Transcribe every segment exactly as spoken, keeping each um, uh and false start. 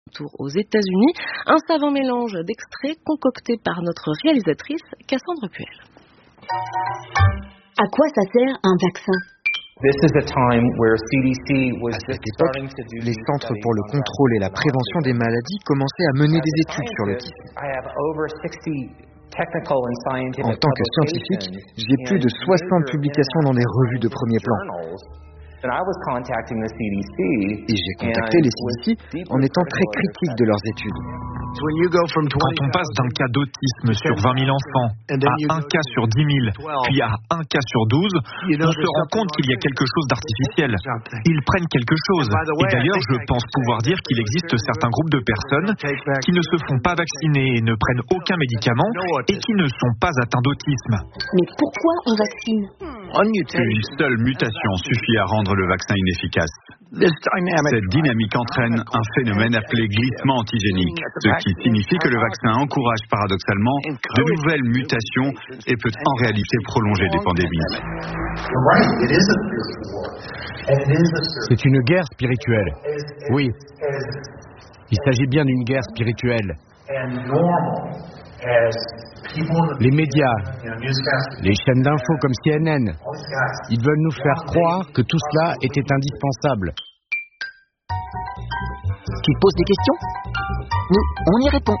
Tour aux États-Unis, un savant mélange d'extraits concocté par notre réalisatrice Cassandre Puel. À quoi ça sert un vaccin? À cette époque, les centres pour le contrôle et la prévention des maladies commençaient à mener des études sur l'autisme. En tant que scientifique, j'ai plus de soixante publications dans des revues de premier plan. Et j'ai contacté les C D C en étant très critique de leurs études. Quand on passe d'un cas d'autisme sur vingt mille enfants à un cas sur dix mille, puis à un cas sur douze, on se rend compte qu'il y a quelque chose d'artificiel. Ils prennent quelque chose. Et d'ailleurs, je pense pouvoir dire qu'il existe certains groupes de personnes qui ne se font pas vacciner et ne prennent aucun médicament et qui ne sont pas atteints d'autisme. Mais pourquoi on vaccine? Une seule mutation suffit à rendre le vaccin inefficace. Cette dynamique entraîne un phénomène appelé glissement antigénique, ce qui signifie que le vaccin encourage paradoxalement de nouvelles mutations et peut en réalité prolonger des pandémies. C'est une guerre spirituelle. Oui. Il s'agit bien d'une guerre spirituelle. Les médias, les chaînes d'infos comme C N N, ils veulent nous faire croire que tout cela était indispensable. Tu poses des questions? Nous, on y répond.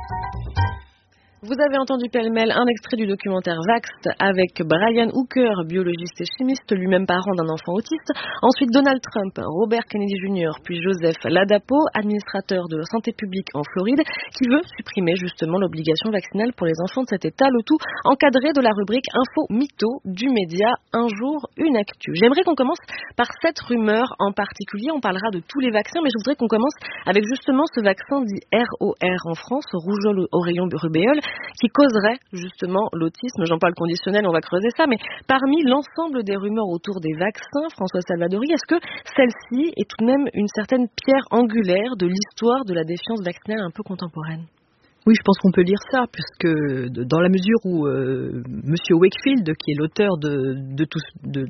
Vous avez entendu pêle-mêle un extrait du documentaire Vaxxed avec Brian Hooker, biologiste et chimiste, lui-même parent d'un enfant autiste. Ensuite Donald Trump, Robert Kennedy junior, puis Joseph Ladapo, administrateur de la santé publique en Floride, qui veut supprimer justement l'obligation vaccinale pour les enfants de cet État, le tout encadré de la rubrique Info Mytho du média Un jour, une actu. J'aimerais qu'on commence par cette rumeur en particulier. On parlera de tous les vaccins, mais je voudrais qu'on commence avec justement ce vaccin dit R O R en France, rougeole oreillon rubéole, qui causerait justement l'autisme. J'en parle conditionnel, on va creuser ça, mais parmi l'ensemble des rumeurs autour des vaccins, François Salvadori, est-ce que celle-ci est tout de même une certaine pierre angulaire de l'histoire de la défiance vaccinale un peu contemporaine? Oui, je pense qu'on peut lire ça, puisque dans la mesure où euh, Monsieur Wakefield, qui est l'auteur de, de, tout, de,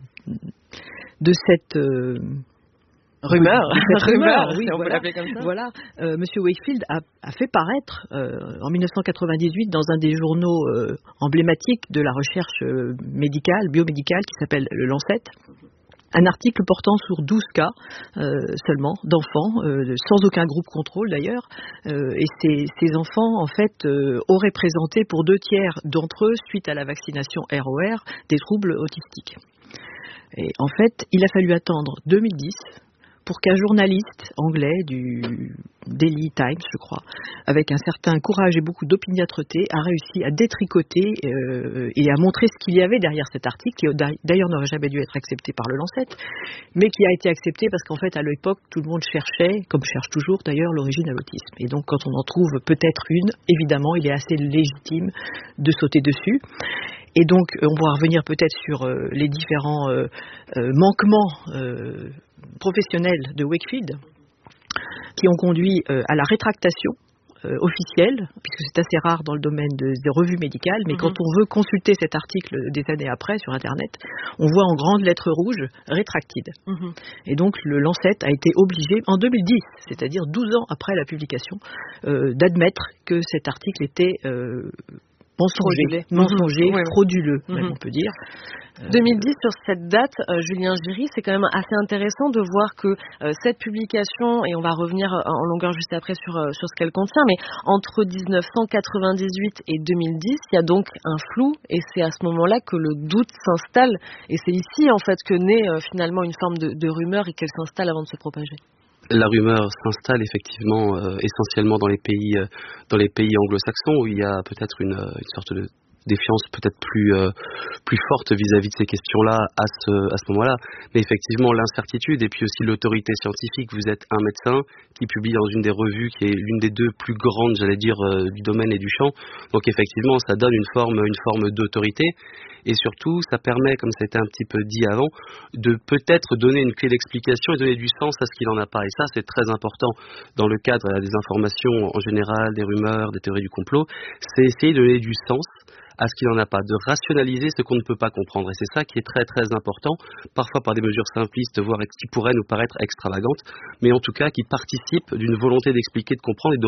de cette... Euh, Rumeur, cette rumeur, oui, si on voilà, peut l'appeler comme ça. Voilà, euh, Monsieur Wakefield a, a fait paraître euh, en mille neuf cent quatre-vingt-dix-huit dans un des journaux euh, emblématiques de la recherche euh, médicale, biomédicale, qui s'appelle le Lancet, un article portant sur douze cas euh, seulement d'enfants, euh, sans aucun groupe contrôle d'ailleurs, euh, et ces, ces enfants en fait euh, auraient présenté pour deux tiers d'entre eux, suite à la vaccination R O R, des troubles autistiques. Et en fait, il a fallu attendre deux mille dix pour qu'un journaliste anglais du Daily Times, je crois, avec un certain courage et beaucoup d'opiniâtreté, a réussi à détricoter euh, et à montrer ce qu'il y avait derrière cet article, qui d'ailleurs n'aurait jamais dû être accepté par le Lancet, mais qui a été accepté parce qu'en fait, à l'époque, tout le monde cherchait, comme cherche toujours d'ailleurs, l'origine de l'autisme. Et donc, quand on en trouve peut-être une, évidemment, il est assez légitime de sauter dessus. Et donc, on pourra revenir peut-être sur euh, les différents euh, euh, manquements euh, professionnels de Wakefield qui ont conduit euh, à la rétractation euh, officielle, puisque c'est assez rare dans le domaine de, des revues médicales, mais mm-hmm. quand on veut consulter cet article des années après sur Internet, on voit en grandes lettres rouges « Retracted mm-hmm. ». Et donc, le Lancet a été obligé, en deux mille dix, c'est-à-dire douze ans après la publication, euh, d'admettre que cet article était... Euh, mensonger, mensonger mmh. frauduleux, mmh. même on peut dire. deux mille dix, sur cette date, euh, Julien Giry, c'est quand même assez intéressant de voir que euh, cette publication, et on va revenir en longueur juste après sur, euh, sur ce qu'elle contient, mais entre dix-neuf cent quatre-vingt-dix-huit et deux mille dix, il y a donc un flou, et c'est à ce moment-là que le doute s'installe, et c'est ici en fait que naît euh, finalement une forme de, de rumeur et qu'elle s'installe avant de se propager. La rumeur s'installe effectivement euh, essentiellement dans les pays euh, dans les pays anglo-saxons où il y a peut-être une, une sorte de défiance peut-être plus euh, plus forte vis-à-vis de ces questions-là à ce à ce moment-là. Mais effectivement l'incertitude et puis aussi l'autorité scientifique. Vous êtes un médecin qui publie dans une des revues qui est l'une des deux plus grandes, j'allais dire, euh, du domaine et du champ. Donc effectivement, ça donne une forme une forme d'autorité. Et surtout, ça permet, comme ça a été un petit peu dit avant, de peut-être donner une clé d'explication et donner du sens à ce qu'il n'en a pas. Et ça, c'est très important dans le cadre des informations en général, des rumeurs, des théories du complot. C'est essayer de donner du sens à ce qu'il n'en a pas, de rationaliser ce qu'on ne peut pas comprendre. Et c'est ça qui est très très important, parfois par des mesures simplistes, voire qui pourraient nous paraître extravagantes, mais en tout cas qui participent d'une volonté d'expliquer, de comprendre et de